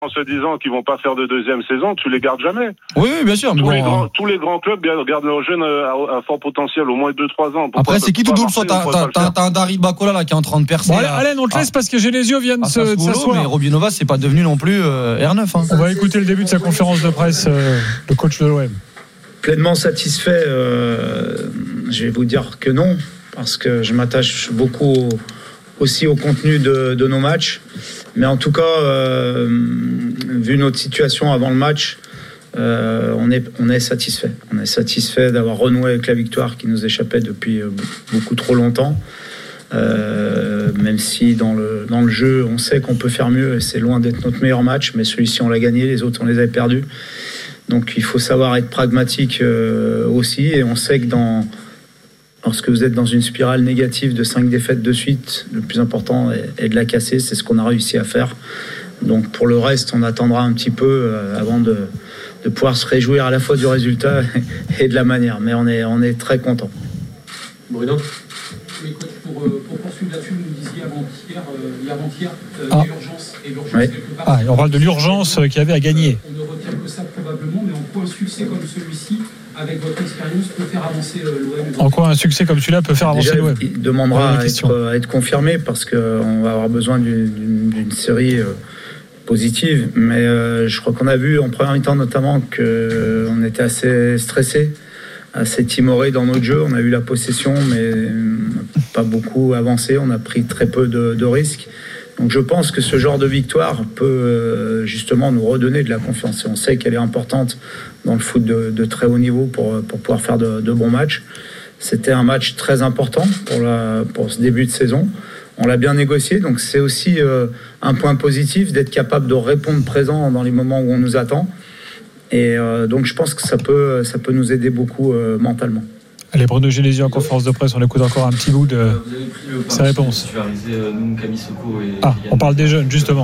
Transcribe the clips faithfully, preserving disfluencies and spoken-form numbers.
en se disant qu'ils vont pas faire de deuxième saison, tu les gardes jamais. Oui, oui bien sûr. Tous, bon, les grands, tous les grands clubs gardent leurs jeunes à, à fort potentiel, au moins deux trois ans. Pourquoi après, c'est qui tout double? Soit t'as, t'as, t'as, t'as un Darid Bakola là qui est en train de percer. Bon, allez, Alain, on te laisse ah. parce que Genesio vient de, se, de s'asseoir. Mais Robinova, c'est pas devenu non plus euh, R neuf. Hein. On va écouter le début de sa conférence de presse, euh, le coach de l'O M. Pleinement satisfait, euh, je vais vous dire que non, parce que je m'attache beaucoup au, aussi au contenu de, de nos matchs. Mais en tout cas, euh, vu notre situation avant le match, euh, on est, on est satisfait. On est satisfait d'avoir renoué avec la victoire qui nous échappait depuis beaucoup trop longtemps. Euh, même si dans le, dans le jeu, on sait qu'on peut faire mieux et c'est loin d'être notre meilleur match, mais celui-ci, on l'a gagné, les autres, on les avait perdus. Donc il faut savoir être pragmatique euh, aussi, et on sait que dans... lorsque vous êtes dans une spirale négative de cinq défaites de suite, le plus important est, est de la casser. C'est ce qu'on a réussi à faire. Donc pour le reste, on attendra un petit peu euh, avant de, de pouvoir se réjouir à la fois du résultat et de la manière. Mais on est, on est très content. Bruno ? Oui, coach, pour, pour poursuivre là-dessus, vous nous disiez avant-hier, euh, avant-hier euh, ah. l'urgence. Et l'urgence ouais. quelque part. Ah, on parle de l'urgence qu'il y avait à gagner. On ne retient que ça probablement, mais en quoi un succès comme celui-ci, avec votre expérience, peut faire avancer l'O M? En quoi un succès comme celui-là peut faire avancer Déjà, l'O M? Il demandera à être, à être confirmé parce qu'on va avoir besoin d'une, d'une, d'une série euh, positive. Mais euh, je crois qu'on a vu en première mi-temps notamment qu'on était assez stressé, assez timoré dans notre jeu. On a eu la possession, mais pas beaucoup avancé. On a pris très peu de, de risques. Donc je pense que ce genre de victoire peut euh, justement nous redonner de la confiance. Et on sait qu'elle est importante dans le foot de, de très haut niveau pour, pour pouvoir faire de, de bons matchs. C'était un match très important pour, la, pour ce début de saison. On l'a bien négocié, donc c'est aussi euh, un point positif d'être capable de répondre présent dans les moments où on nous attend. Et euh, donc je pense que ça peut, ça peut nous aider beaucoup euh, mentalement. Allez, Bruno Genesio en conférence de presse, on écoute encore un petit bout de ses réponses. Ah, on parle des jeunes, justement.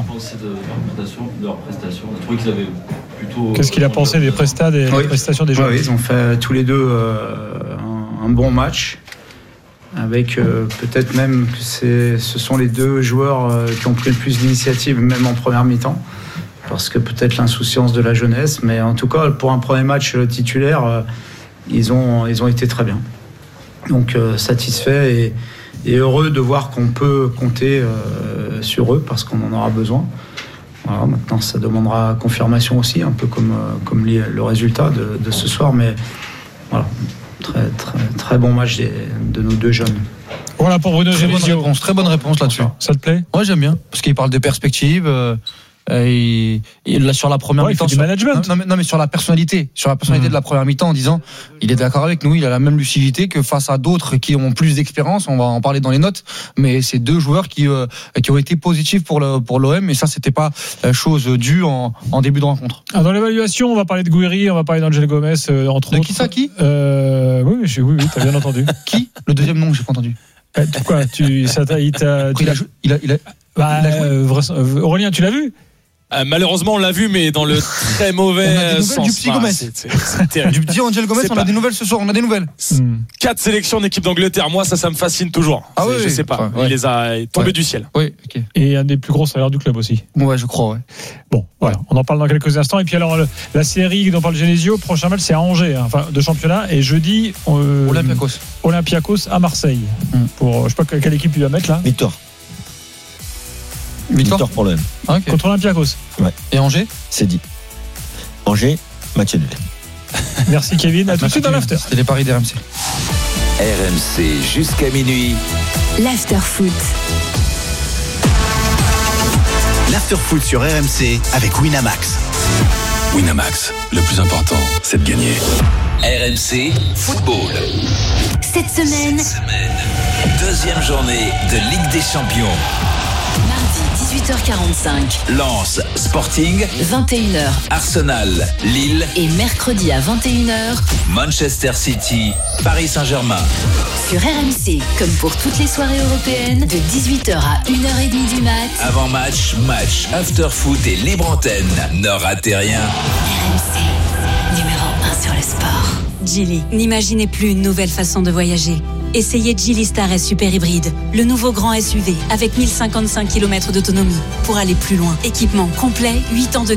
Qu'est-ce qu'il a pensé des prestats, des oui. prestations des jeunes? Oui, ils ont fait tous les deux euh, un, un bon match, avec euh, peut-être même que c'est, ce sont les deux joueurs euh, qui ont pris le plus d'initiative, même en première mi-temps, parce que peut-être l'insouciance de la jeunesse, mais en tout cas, pour un premier match titulaire, euh, Ils ont, ils ont été très bien. Donc euh, satisfait et, et heureux de voir qu'on peut compter euh, sur eux parce qu'on en aura besoin. Voilà, maintenant, ça demandera confirmation aussi, un peu comme, euh, comme les, le résultat de, de ce soir. Mais voilà, très, très, très bon match des, de nos deux jeunes. Voilà pour Bruno Genesio. Très bonne réponse, très bonne réponse là-dessus. Ça te plaît? Moi, j'aime bien parce qu'il parle de perspectives. Euh... Et, et là, sur la première ouais, mi-temps, il fait du management. Non, non, mais, non, mais sur la personnalité, sur la personnalité mmh. de la première mi-temps, en disant, il est d'accord avec nous, il a la même lucidité que face à d'autres qui ont plus d'expérience. On va en parler dans les notes, mais c'est deux joueurs qui euh, qui ont été positifs pour le pour l'O M, et ça, c'était pas chose due en, en début de rencontre. Alors, dans l'évaluation, on va parler de Gouiri, on va parler d'Angel Gomez, euh, entre de autres. Qui ça, qui euh, Oui, oui, oui, oui, t'as bien entendu. Qui? Le deuxième nom, j'ai pas entendu. Euh, quoi Tu ça t'a, il t'a, il a joué, il a, il a, bah, il a joué. Euh, Aurélien, tu l'as vu? Euh, malheureusement, on l'a vu, mais dans le très mauvais on a des sens. Du petit Gomez. C'est, c'est, c'est terrible. Du petit Angel Gomez, c'est on pas... a des nouvelles ce soir. On a des nouvelles. Hmm. Quatre sélections d'équipe d'Angleterre. Moi, ça, ça me fascine toujours. Ah oui, je sais pas. Ouais. Il les a tombés ouais. du ciel. Oui. Okay. Et un des plus gros salaires du club aussi. Ouais, je crois. Ouais. Bon, voilà. On en parle dans quelques instants. Et puis alors, le, la série dont parle Genesio, prochain match, c'est à Angers, hein, enfin de championnat. Et jeudi, euh, Olympiakos. Olympiakos à Marseille. Hmm. Pour, je sais pas quelle équipe il va mettre là. Victor. Victor, Victor pour l'O M. Ah, okay. Contre Olympiakos. Ouais. Et Angers? C'est dit. Angers, match nul. Merci Kevin. À tout de suite dans l'after. C'était les paris d'R M C. R M C jusqu'à minuit. L'after foot. L'after foot sur R M C avec Winamax. Winamax, le plus important, c'est de gagner. R M C Football. Cette semaine, Cette semaine, deuxième journée de Ligue des Champions. Mardi dix-huit heures quarante-cinq. Lens Sporting. vingt et une heures. Arsenal Lille. Et mercredi à vingt et une heures. Manchester City Paris Saint-Germain. Sur R M C, comme pour toutes les soirées européennes, de dix-huit heures à une heure trente du mat. Avant match, match, after foot et libre antenne. Ne ratez rien. R M C, numéro un sur le sport. Geely, n'imaginez plus une nouvelle façon de voyager. Essayez Geely Star S Super Hybride, le nouveau grand S U V avec mille cinquante-cinq kilomètres d'autonomie pour aller plus loin. Équipement complet, huit ans de